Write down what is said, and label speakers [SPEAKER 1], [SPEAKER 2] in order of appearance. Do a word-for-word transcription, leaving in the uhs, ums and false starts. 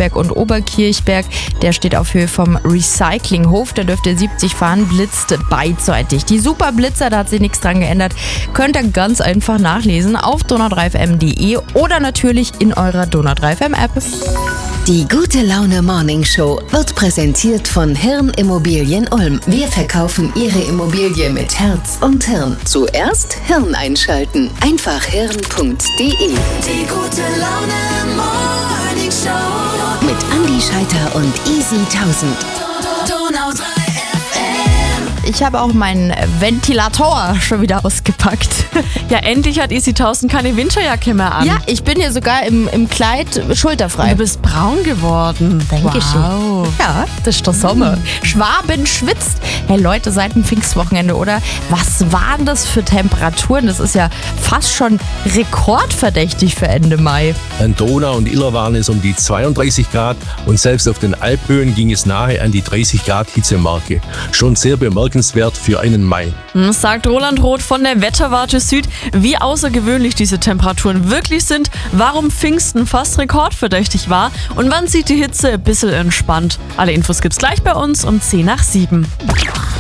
[SPEAKER 1] Kreuzberg und Oberkirchberg. Der steht auf Höhe vom Recyclinghof. Da dürft ihr siebzig fahren, blitzt beidseitig. Die Superblitzer, da hat sich nichts dran geändert, könnt ihr ganz einfach nachlesen auf donau drei f m punkt de oder natürlich in eurer Donau drei F M App.
[SPEAKER 2] Die gute Laune Morning Show wird präsentiert von Hirn Immobilien Ulm. Wir verkaufen Ihre Immobilie mit Herz und Hirn. Zuerst Hirn einschalten. Einfach hirn punkt de.
[SPEAKER 3] Die gute Laune Morning Show
[SPEAKER 2] Mit Andi Scheiter und Easy tausend.
[SPEAKER 3] Donau drei F M.
[SPEAKER 1] Ich habe auch meinen Ventilator schon wieder ausgepackt.
[SPEAKER 4] Ja, endlich hat Easy tausend keine Winterjacke mehr an.
[SPEAKER 1] Ja, ich bin hier sogar im, im Kleid schulterfrei.
[SPEAKER 4] Du bist braun geworden.
[SPEAKER 1] Dankeschön.
[SPEAKER 4] Wow.
[SPEAKER 1] Ja, das ist der Sommer. Schwaben schwitzt. Hey Leute, seit dem Pfingstwochenende, oder? Was waren das für Temperaturen? Das ist ja fast schon rekordverdächtig für Ende Mai.
[SPEAKER 5] An Donau und Iller waren es um die zweiunddreißig Grad und selbst auf den Alphöhen ging es nahe an die dreißig Grad Hitzemarke. Schon sehr bemerkenswert für einen Mai.
[SPEAKER 4] Das sagt Roland Roth von der Wetterwarte Süd, wie außergewöhnlich diese Temperaturen wirklich sind, warum Pfingsten fast rekordverdächtig war und wann sich die Hitze ein bisschen entspannt. Alle Infos gibt's gleich bei uns um zehn nach sieben.